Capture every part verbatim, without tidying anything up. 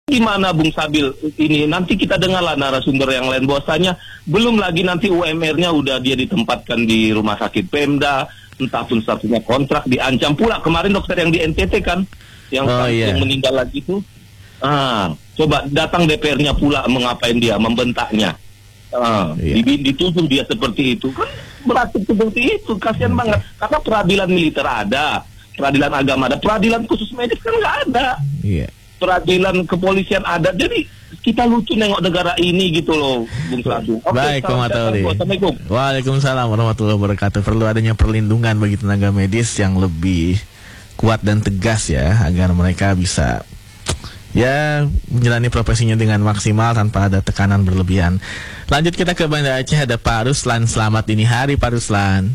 Gimana Bung Sabil ini, nanti kita dengarlah narasumber yang lain bahwasanya belum lagi nanti U M R-nya udah dia ditempatkan di rumah sakit Pemda, entah pun satunya kontrak diancam pula kemarin dokter yang di N T T kan yang, oh, iya. yang meninggal lagi itu. Ah, coba datang D P R-nya pula mengapain dia, membentaknya. Ah, iya. Dituduh dia seperti itu kan, berarti seperti itu, kasihan okay. banget karena peradilan militer ada, peradilan agama ada, peradilan khusus medis kan nggak ada. Iya. Peradilan kepolisian ada, jadi kita lucu nengok negara ini gitu loh, Bung Sadu. Okay, baik, Bung Matoli. Waalaikumsalam warahmatullahi wabarakatuh. Perlu adanya perlindungan bagi tenaga medis yang lebih kuat dan tegas ya, agar mereka bisa ya menjalani profesinya dengan maksimal tanpa ada tekanan berlebihan. Lanjut kita ke Banda Aceh, ada Pak Ruslan. Selamat dini hari Pak Ruslan.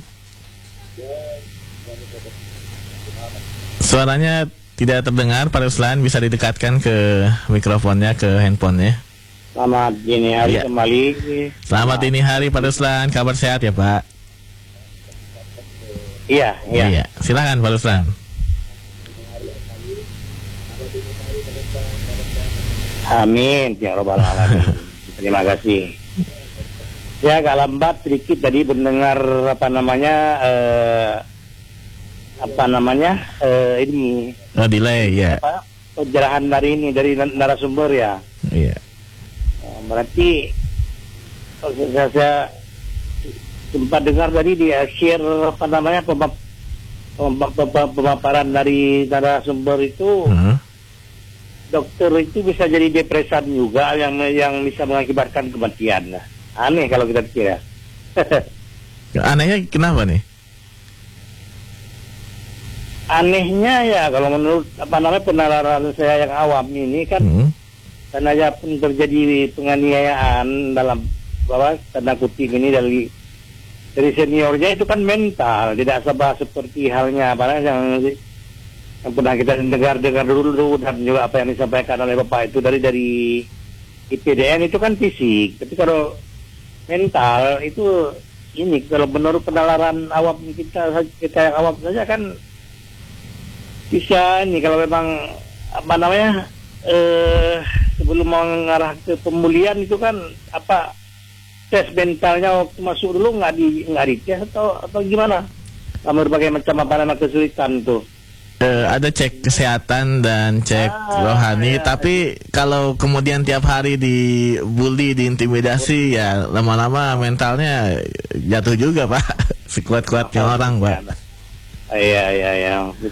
Suaranya tidak terdengar Pak Ruslan, bisa didekatkan ke mikrofonnya, ke handphonenya. Selamat dini hari ya. Kembali. Selamat dini hari Pak Ruslan, kabar sehat ya Pak? Iya, iya. iya. Silakan Pak Ruslan. Amin, ya Rabbal Alamin. Terima kasih. Ya agak lambat sedikit tadi mendengar apa namanya eh, apa namanya uh, ini oh, delay ya apa, penjelasan dari ini dari narasumber ya iya uh, berarti saya, saya sempat dengar tadi di akhir apa namanya pemap, pemap, pemap, pemaparan dari narasumber itu uh-huh. dokter itu bisa jadi depresan juga yang yang bisa mengakibatkan kematian. Aneh kalau kita pikir ya. Anehnya kenapa nih? Anehnya ya kalau menurut apa namanya penalaran saya yang awam ini kan hmm. karena pun terjadi penganiayaan dalam bahwa tanda kutip ini dari dari seniornya itu kan mental, tidak sama seperti halnya apa yang yang pernah kita dengar-dengar dulu dan juga apa yang disampaikan oleh Bapak itu dari dari I P D N itu kan fisik, tapi kalau mental itu ini kalau menurut penalaran awam kita kita yang awam saja kan bisa ini kalau memang apa namanya eh, sebelum mengarah ke pemulihan itu kan apa tes mentalnya waktu masuk dulu nggak di nggak dites atau atau gimana? Berbagai macam apa namanya kesulitan tuh. Uh, ada cek kesehatan dan cek ah, rohani, ya. Tapi kalau kemudian tiap hari dibully, diintimidasi, ya lama-lama mentalnya jatuh juga Pak. Sekuat-kuatnya orang Pak. Iya iya iya.